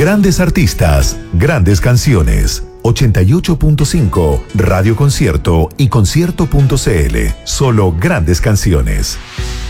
Grandes artistas, grandes canciones. 88.5, Radio Concierto y concierto.cl. Solo grandes canciones.